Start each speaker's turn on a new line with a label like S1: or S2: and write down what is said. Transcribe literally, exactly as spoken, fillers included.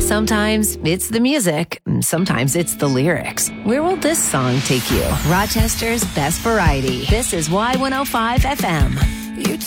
S1: Sometimes it's the music, sometimes it's the lyrics. Where will this song take you? Rochester's best variety. This is Y one oh five F M.
S2: You